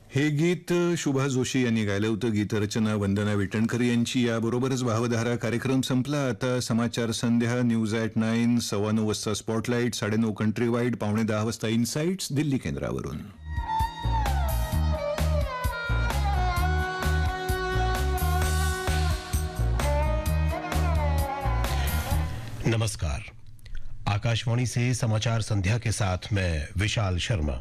हे गीत शुभा जोशी यांनी गायलं होतं. गीतरचना वंदना विटणकर यांची. याबरोबरच भावधारा कार्यक्रम संपला. आता समाचार संध्या, न्यूज ॲट 9, 9:15 वाजता स्पॉटलाईट, 9:30 कंट्री वाईड, 9:45 वाजता इनसाइट्स दिल्ली केंद्रावरून. नमस्कार, आकाशवाणी से समाचार संध्या के साथ मैं विशाल शर्मा.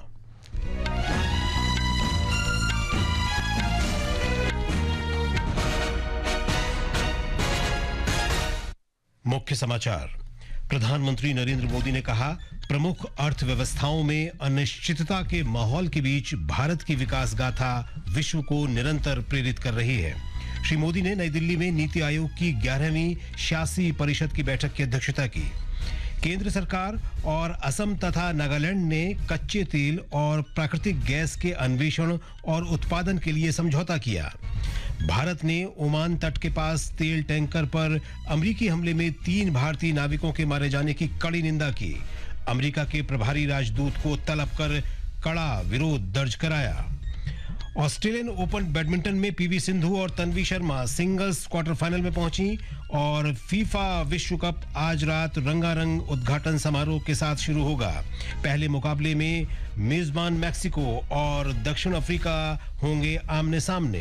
मुख्य समाचार. प्रधानमंत्री नरेंद्र मोदी ने कहा, प्रमुख अर्थव्यवस्थाओं में अनिश्चितता के माहौल के बीच भारत की विकास गाथा विश्व को निरंतर प्रेरित कर रही है. श्री मोदी ने नई दिल्ली में नीति आयोग की 11वीं शासी परिषद की बैठक की अध्यक्षता की. केंद्र सरकार और असम तथा नागालैंड ने कच्चे तेल और प्राकृतिक गैस के अन्वेषण और उत्पादन के लिए समझौता किया. भारत ने ओमान तट के पास तेल टैंकर पर अमेरिकी हमले में 3 भारतीय नाविकों के मारे जाने की कड़ी निंदा की. अमेरिका के प्रभारी राजदूत को तलब कर कड़ा विरोध दर्ज कराया. ऑस्ट्रेलियन ओपन बैडमिंटन में पीवी सिंधु और Tanvi Sharma singles quarter final में पहुंची और फीफा विश्व कप आज रात रंगारंग उद्घाटन समारोह के साथ शुरू होगा. पहले मुकाबले में मेजबान मैक्सिको और दक्षिण अफ्रीका होंगे आमने सामने.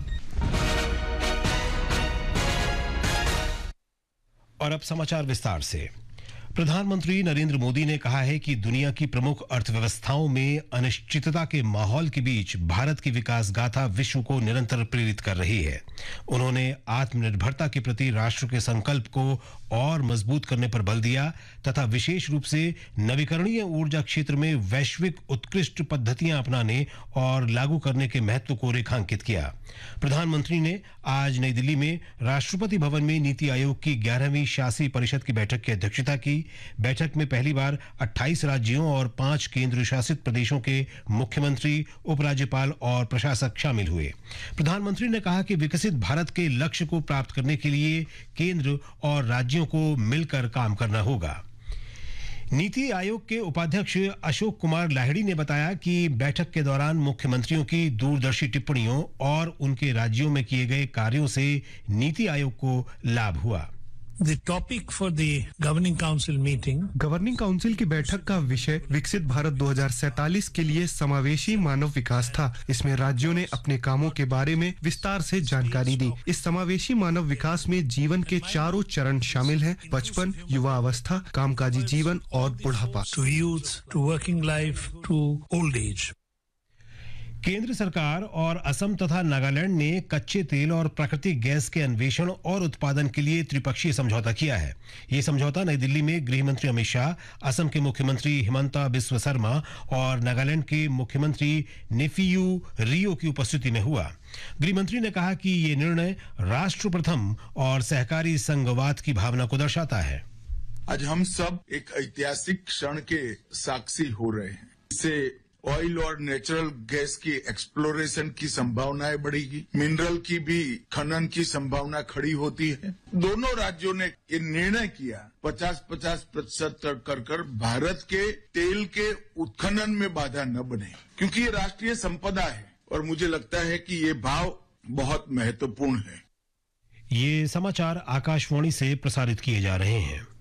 और अब समाचार विस्तार से. प्रधानमंत्री नरेंद्र मोदी ने कहा है कि दुनिया की प्रमुख अर्थव्यवस्थाओं में अनिश्चितता के माहौल के बीच भारत की विकास गाथा विश्व को निरंतर प्रेरित कर रही है. उन्होंने आत्मनिर्भरता के प्रति राष्ट्र के संकल्प को और मजबूत करने पर बल दिया तथा विशेष रूप से नवीकरणीय ऊर्जा क्षेत्र में वैश्विक उत्कृष्ट पद्धतियां अपनाने और लागू करने के महत्व को रेखांकित किया. प्रधानमंत्री ने आज नई दिल्ली में राष्ट्रपति भवन में नीति आयोग की 11वीं शासी परिषद की बैठक की अध्यक्षता की. बैठक में पहली बार 28 राज्यों और 5 केंद्र शासित प्रदेशों के मुख्यमंत्री, उपराज्यपाल और प्रशासक शामिल हुए. प्रधानमंत्री ने कहा कि विकसित भारत के लक्ष्य को प्राप्त करने के लिए केंद्र और राज्यों को मिलकर काम करना होगा. नीति आयोग के उपाध्यक्ष अशोक कुमार लाहिड़ी ने बताया कि बैठक के दौरान मुख्यमंत्रियों की दूरदर्शी टिप्पणियों और उनके राज्यों में किए गए कार्यों से नीति आयोग को लाभ हुआ. The topic for the Governing Council meeting, governing council की बैठक का विषय विकसित भारत 2047 के लिए समावेशी मानव विकास था. इसमें राज्यों ने अपने कामों के बारे में विस्तार से जानकारी दी. इस समावेशी मानव विकास में जीवन के 4 चरण शामिल हैं: बचपन, युवा अवस्था, कामकाजी जीवन और बुढ़ापा. to youth, to working life, to old age. केंद्र सरकार और असम तथा नागालैंड ने कच्चे तेल और प्राकृतिक गैस के अन्वेषण और उत्पादन के लिए त्रिपक्षीय समझौता किया है. ये समझौता नई दिल्ली में गृह मंत्री अमित शाह, असम के मुख्यमंत्री हिमंता बिस्वा शर्मा और नागालैंड के मुख्यमंत्री नेफियू रियो की उपस्थिति में हुआ. गृह मंत्री ने कहा कि ये निर्णय राष्ट्र प्रथम और सहकारी संघवाद की भावना को दर्शाता है. आज हम सब एक ऐतिहासिक क्षण के साक्षी हो रहे हैं. इससे ऑयल और नेचुरल गैस की एक्सप्लोरेशन की संभावनाएं बढ़ेगी, मिनरल की भी खनन की संभावना खड़ी होती है. दोनों राज्यों ने ये निर्णय किया 50-50% कर भारत के तेल के उत्खनन में बाधा न बने, क्योंकि ये राष्ट्रीय संपदा है और मुझे लगता है कि ये भाव बहुत महत्वपूर्ण है. ये समाचार आकाशवाणी से प्रसारित किए जा रहे हैं.